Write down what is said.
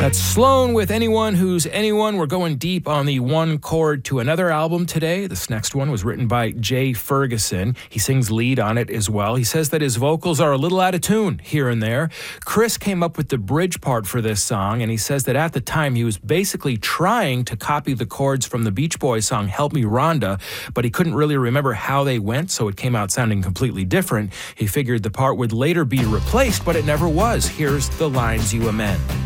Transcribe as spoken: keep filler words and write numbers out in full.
That's Sloan with Anyone Who's Anyone. We're going deep on the One Chord to Another album today. This next one was written by Jay Ferguson. He sings lead on it as well. He says that his vocals are a little out of tune here and there. Chris came up with the bridge part for this song, and he says that at the time he was basically trying to copy the chords from the Beach Boys song Help Me Rhonda, but he couldn't really remember how they went, so it came out sounding completely different. He figured the part would later be replaced, but it never was. Here's The Lines You Amend.